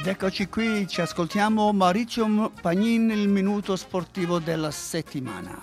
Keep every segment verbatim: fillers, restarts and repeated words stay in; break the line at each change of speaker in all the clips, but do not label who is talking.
Ed eccoci qui, ci ascoltiamo Maurizio Pagnin, il minuto sportivo della settimana.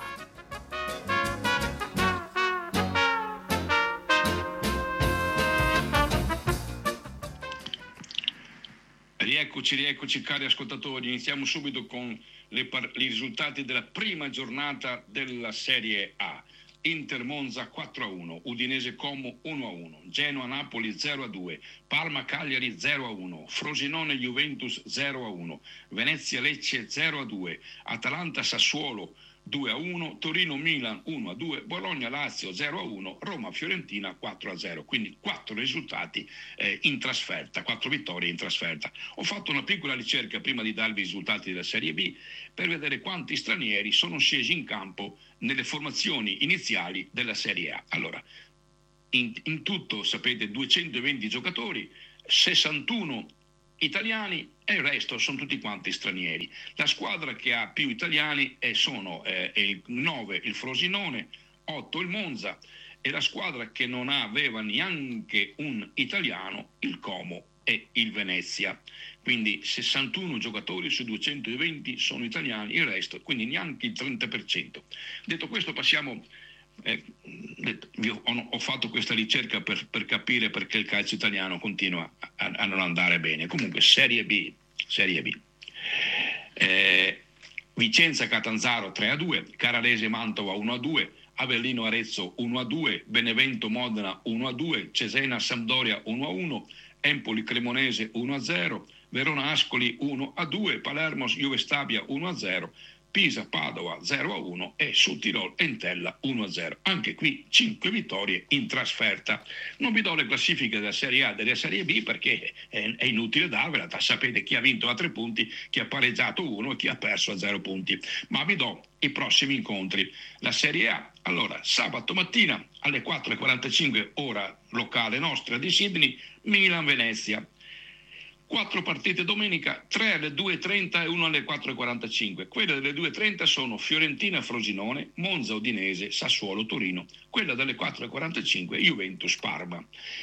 Rieccoci, rieccoci cari ascoltatori, iniziamo subito con le par- i risultati della prima giornata della Serie A. Inter Monza quattro a uno, Udinese Como uno a uno, Genoa Napoli zero a due, Parma Cagliari zero a uno, Frosinone Juventus zero a uno, Venezia Lecce zero a due, Atalanta Sassuolo due a uno, Torino Milan uno a due, Bologna Lazio zero a uno, Roma Fiorentina quattro a zero. Quindi quattro risultati eh, in trasferta, quattro vittorie in trasferta. Ho fatto una piccola ricerca prima di darvi i risultati della Serie B per vedere quanti stranieri sono scesi in campo nelle formazioni iniziali della Serie A. Allora, in, in tutto sapete duecentoventi giocatori, sessantuno italiani e il resto sono tutti quanti stranieri. La squadra che ha più italiani è, sono eh, il nove il Frosinone, otto il Monza, e la squadra che non aveva neanche un italiano, il Como e il Venezia. Quindi sessantuno giocatori su duecentoventi sono italiani, il resto, quindi neanche il trenta per cento. Detto questo, passiamo. Eh, io ho, ho fatto questa ricerca per, per capire perché il calcio italiano continua a, a non andare bene. Comunque Serie B, Serie B. Eh, Vicenza Catanzaro tre a due, Caralese Mantova uno a due, Avellino Arezzo uno a due, Benevento Modena uno a due, Cesena Sampdoria uno a uno, Empoli Cremonese uno a zero, Verona Ascoli uno a due, Palermo Juve Stabia uno a zero, Pisa Padova zero a uno e Sud Tirol Entella uno a zero. Anche qui cinque vittorie in trasferta. Non vi do le classifiche della Serie A e della Serie B perché è, è inutile darvela. Sapete chi ha vinto a tre punti, chi ha pareggiato uno e chi ha perso a zero punti. Ma vi do i prossimi incontri. La Serie A, allora, sabato mattina alle quattro e quarantacinque ora locale nostra di Sydney, Milan-Venezia. Quattro partite domenica, tre alle due e trenta e uno alle quattro e quarantacinque. Quelle delle due e trenta sono Fiorentina-Frosinone, Monza-Udinese, Sassuolo-Torino. Quella delle quattro e quarantacinque, Juventus-Parma.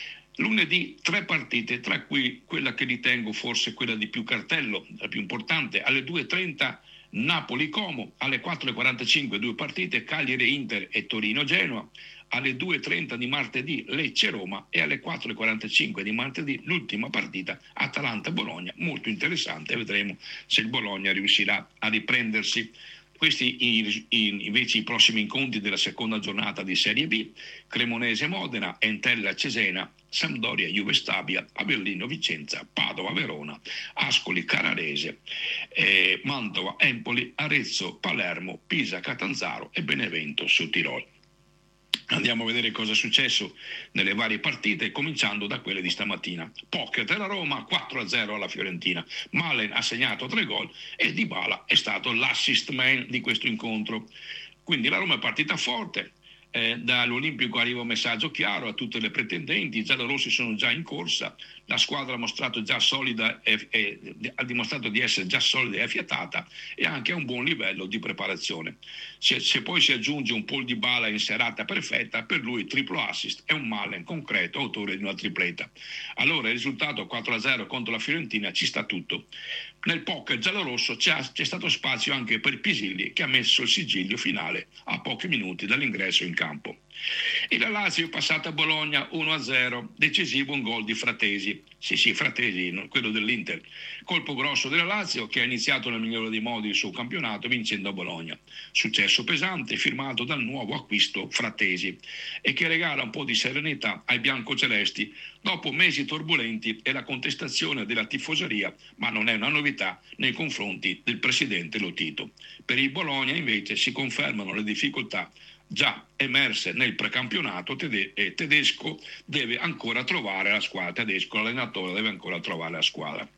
Lunedì tre partite, tra cui quella che ritengo forse quella di più cartello, la più importante, alle due e trenta Napoli-Como, alle quattro e quarantacinque due partite, Cagliari-Inter e Torino-Genoa, alle due e trenta di martedì Lecce-Roma e alle quattro e quarantacinque di martedì l'ultima partita Atalanta-Bologna, molto interessante, vedremo se il Bologna riuscirà a riprendersi. Questi i, i, invece i prossimi incontri della seconda giornata di Serie B: Cremonese-Modena, Entella-Cesena, Sampdoria-Juve Stabia, Avellino-Vicenza, Padova-Verona, Ascoli-Carrarese, eh, Mantova-Empoli, Arezzo-Palermo, Pisa-Catanzaro e Benevento-Sud Tirol. Andiamo a vedere cosa è successo nelle varie partite, cominciando da quelle di stamattina. Poker della Roma, quattro a zero alla Fiorentina. Malen ha segnato tre gol e Dybala è stato l'assist man di questo incontro. Quindi la Roma è partita forte. Eh, dall'Olimpico arriva un messaggio chiaro a tutte le pretendenti: i giallorossi sono già in corsa, la squadra ha mostrato già solida e, e, ha dimostrato di essere già solida e affiatata e anche a un buon livello di preparazione. Se, se poi si aggiunge un Paul Dybala in serata perfetta, per lui triplo assist è un Malen concreto, autore di una tripleta. Allora il risultato quattro a zero contro la Fiorentina ci sta tutto. Nel poker giallorosso c'è, c'è stato spazio anche per Pisilli, che ha messo il sigillo finale a pochi minuti dall'ingresso in campo. E la Lazio è passata a Bologna uno a zero, decisivo un gol di Fratesi. Sì, sì, Fratesi, quello dell'Inter. Colpo grosso della Lazio, che ha iniziato nel migliore dei modi il suo campionato vincendo a Bologna. Successo pesante firmato dal nuovo acquisto Fratesi e che regala un po' di serenità ai biancocelesti dopo mesi turbolenti e la contestazione della tifoseria, ma non è una novità nei confronti del presidente Lotito. Per il Bologna invece si confermano le difficoltà già emerse nel precampionato tede- e tedesco deve ancora trovare la squadra, tedesco l'allenatore deve ancora trovare la squadra.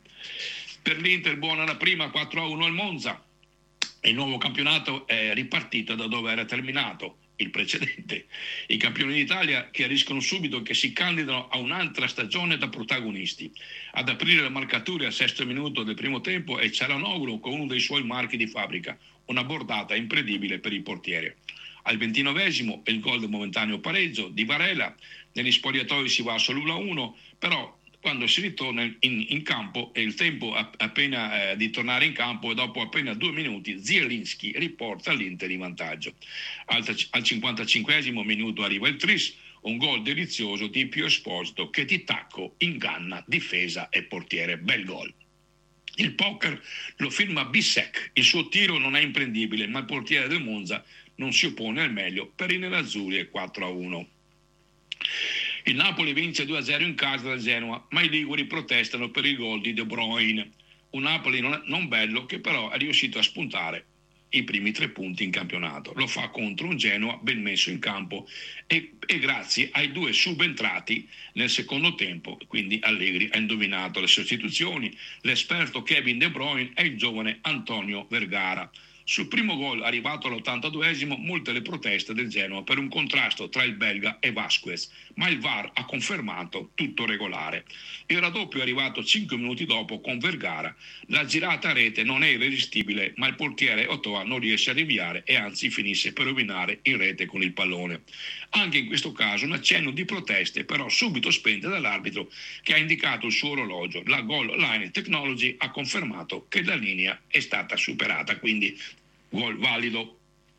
Per l'Inter buona la prima, quattro a uno al Monza. Il nuovo campionato è ripartito da dove era terminato il precedente. I campioni d'Italia chiariscono subito che si candidano a un'altra stagione da protagonisti. Ad aprire le marcature al sesto minuto del primo tempo è Cialanoglu con uno dei suoi marchi di fabbrica, una bordata incredibile per il portiere. Al ventinovesimo il gol del momentaneo pareggio di Varela. Negli spogliatoi si va sull'uno a uno, però quando si ritorna in, in campo e il tempo appena eh, di tornare in campo e dopo appena due minuti Zielinski riporta l'Inter in vantaggio. Al, al cinquantacinquesimo minuto arriva il tris, un gol delizioso di Pio Esposito che di tacco inganna difesa e portiere. Bel gol. Il poker lo firma Bissek, il suo tiro non è imprendibile, ma il portiere del Monza non si oppone al meglio, per i nerazzurri è quattro a uno. Il Napoli vince due a zero in casa da Genoa, ma i liguri protestano per il gol di De Bruyne. Un Napoli non, non bello che però è riuscito a spuntare i primi tre punti in campionato. Lo fa contro un Genoa ben messo in campo e, e grazie ai due subentrati nel secondo tempo, quindi Allegri ha indovinato le sostituzioni, l'esperto Kevin De Bruyne e il giovane Antonio Vergara. Sul primo gol arrivato all'ottantaduesimo molte le proteste del Genoa per un contrasto tra il belga e Vasquez, ma il V A R ha confermato tutto regolare. Il raddoppio è arrivato cinque minuti dopo con Vergara. La girata a rete non è irresistibile, ma il portiere Otoa non riesce a rinviare e anzi finisce per rovinare in rete con il pallone. Anche in questo caso un accenno di proteste, però subito spente dall'arbitro che ha indicato il suo orologio. La Goal Line Technology ha confermato che la linea è stata superata, quindi gol valido.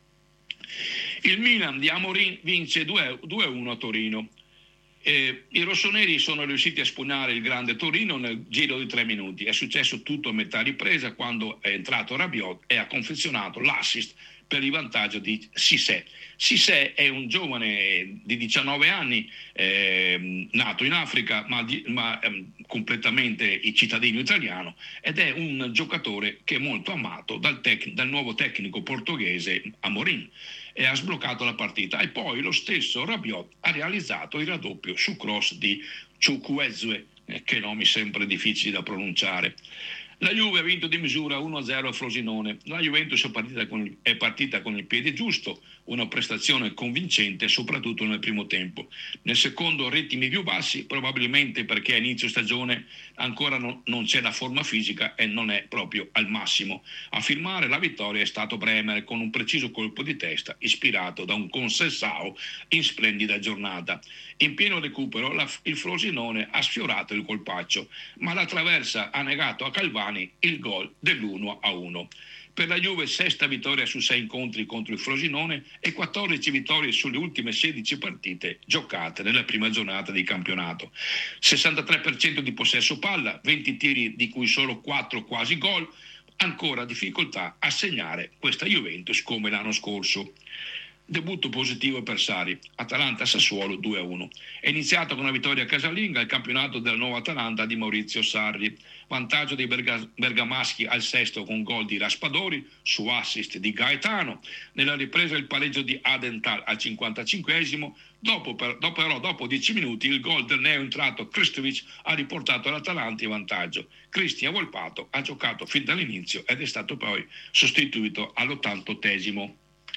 Il Milan di Amorim vince due a uno a Torino. Eh, I rossoneri sono riusciti a spugnare il grande Torino nel giro di tre minuti. È successo tutto a metà ripresa quando è entrato Rabiot e ha confezionato l'assist per il vantaggio di Cissé. Cissé è un giovane di diciannove anni, eh, nato in Africa ma, di, ma eh, completamente cittadino italiano, ed è un giocatore che è molto amato dal, tec- dal nuovo tecnico portoghese Amorim e ha sbloccato la partita. E poi lo stesso Rabiot ha realizzato il raddoppio su cross di Chukwueze, eh, che nomi sempre difficili da pronunciare. La Juve ha vinto di misura uno a zero a Frosinone. La Juventus è partita, con il, è partita con il piede giusto, una prestazione convincente soprattutto nel primo tempo. Nel secondo ritmi più bassi, probabilmente perché a inizio stagione ancora no, non c'è la forma fisica e non è proprio al massimo. A firmare la vittoria è stato Bremer con un preciso colpo di testa ispirato da un Conceição in splendida giornata. In pieno recupero la, il Frosinone ha sfiorato il colpaccio, ma la traversa ha negato a Calvani il gol dell'uno a uno. Per la Juve sesta vittoria su sei incontri contro il Frosinone e quattordici vittorie sulle ultime sedici partite giocate nella prima giornata di campionato. sessantatré per cento di possesso palla, venti tiri di cui solo quattro quasi gol, ancora difficoltà a segnare questa Juventus come l'anno scorso. Debutto positivo per Sarri, Atalanta-Sassuolo due a uno. È iniziato con una vittoria casalinga il campionato della nuova Atalanta di Maurizio Sarri. Vantaggio dei berga- bergamaschi al sesto con gol di Raspadori su assist di Gaetano. Nella ripresa il pareggio di Adental al cinquantacinquesimo. Dopo, per, dopo, però, dopo dieci minuti il gol del neo entrato Kristovic ha riportato l'Atalanta in vantaggio. Cristian Volpato ha giocato fin dall'inizio ed è stato poi sostituito all'ottantottesimo.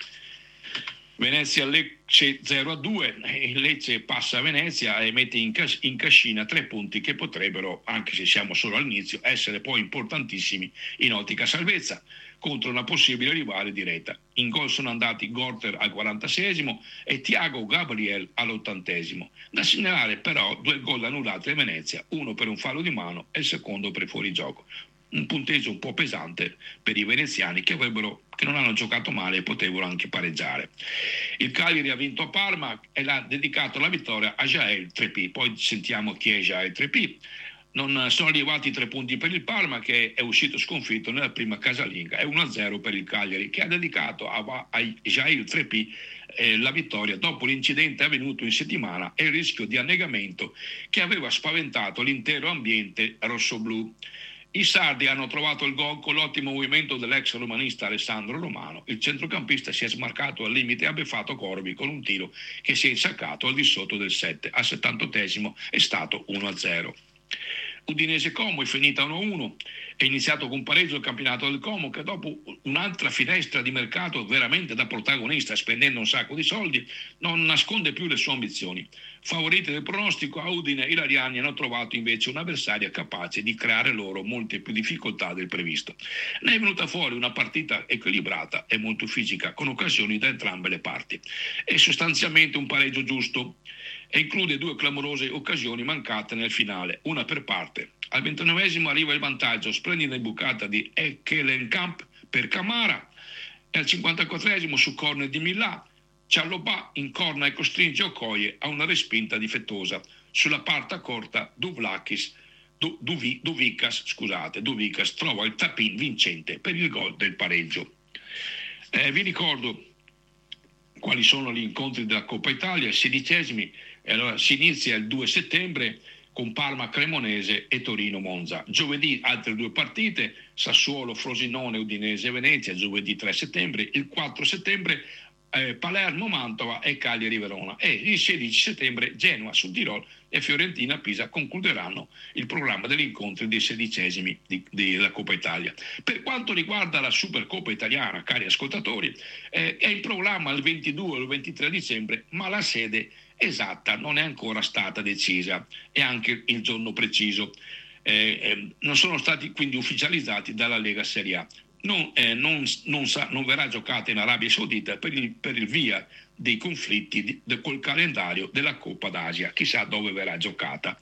Venezia-Lecce zero a due, il Lecce passa a Venezia e mette in, cas- in cascina tre punti che potrebbero, anche se siamo solo all'inizio, essere poi importantissimi in ottica salvezza contro una possibile rivale diretta. In gol sono andati Gorter al quarantaseiesimo e Thiago Gabriel all'ottantesimo. Da segnalare però due gol annullati a Venezia, uno per un fallo di mano e il secondo per fuorigioco. Un punteggio un po' pesante per i veneziani che avrebbero, che non hanno giocato male e potevano anche pareggiare. Il Cagliari ha vinto a Parma e l'ha dedicato la vittoria a Jael Treppi. Poi sentiamo chi è Jael Treppi. Non sono arrivati tre punti per il Parma che è uscito sconfitto nella prima casalinga e uno a zero per il Cagliari che ha dedicato a, a Jael Treppi eh, la vittoria dopo l'incidente avvenuto in settimana e il rischio di annegamento che aveva spaventato l'intero ambiente rossoblù. I sardi hanno trovato il gol con l'ottimo movimento dell'ex romanista Alessandro Romano. Il centrocampista si è smarcato al limite e ha beffato Corbi con un tiro che si è insaccato al di sotto del sette. Al settantottesimo è stato uno a zero. Udinese Como è finita uno a uno. È iniziato con pareggio il campionato del Como che dopo un'altra finestra di mercato veramente da protagonista spendendo un sacco di soldi non nasconde più le sue ambizioni. Favoriti del pronostico, a Udine i lariani hanno trovato invece un avversario capace di creare loro molte più difficoltà del previsto. Ne è venuta fuori una partita equilibrata e molto fisica con occasioni da entrambe le parti. È sostanzialmente un pareggio giusto. e include due clamorose occasioni mancate nel finale, una per parte. Al ventinovesimo arriva il vantaggio, splendida imbucata di Ekkelenkamp per Camara, e al cinquantaquattresimo su corner di Milà, Cialobà incorna e costringe Okoye a una respinta difettosa. Sulla parte corta Duvlakis, du, Duvi, Duvikas, scusate, Duvikas trova il tap-in vincente per il gol del pareggio. Eh, vi ricordo quali sono gli incontri della Coppa Italia, sedicesimi, allora si inizia il due settembre con Parma Cremonese e Torino Monza. Giovedì altre due partite, Sassuolo Frosinone, Udinese e Venezia, giovedì tre settembre, il quattro settembre eh, Palermo Mantova e Cagliari Verona, e il sedici settembre Genoa Sud Tirol e Fiorentina Pisa concluderanno il programma degli incontri dei sedicesimi di, di, della Coppa Italia. Per quanto riguarda la Supercoppa italiana, cari ascoltatori, eh, è in programma il ventidue o il ventitré dicembre, ma la sede esatta non è ancora stata decisa, e anche il giorno preciso eh, eh, non sono stati quindi ufficializzati dalla Lega Serie A. Non, eh, non, non, sa, non verrà giocata in Arabia Saudita per il, per il via dei conflitti di, de, col calendario della Coppa d'Asia, chissà dove verrà giocata.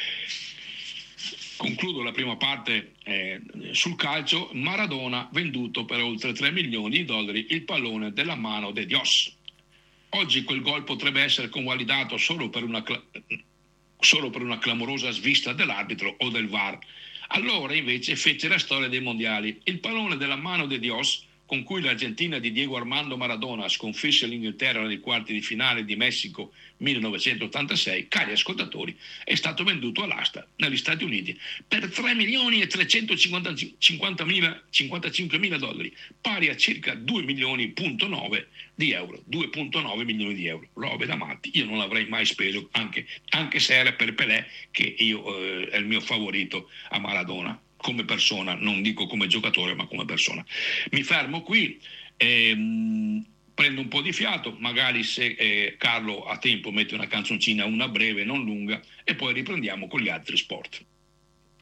Concludo la prima parte eh, sul calcio. Maradona venduto per oltre tre milioni di dollari, il pallone della mano de Dios. Oggi quel gol potrebbe essere convalidato solo per una, solo per una clamorosa svista dell'arbitro o del V A R. Allora invece fece la storia dei mondiali. Il pallone della mano de Dios, con cui l'Argentina di Diego Armando Maradona sconfisse l'Inghilterra nei quarti di finale di Messico millenovecentottantasei, cari ascoltatori, è stato venduto all'asta negli Stati Uniti per tre milioni e trecentocinquantacinque mila dollari, pari a circa due milioni punto nove di euro, due virgola nove milioni di euro. Robe da matti, io non l'avrei mai speso, anche, anche se era per Pelé, che io eh, è il mio favorito a Maradona come persona, non dico come giocatore ma come persona. Mi fermo qui, ehm, prendo un po' di fiato, magari se eh, Carlo ha tempo mette una canzoncina, una breve, non lunga, e poi riprendiamo con gli altri sport.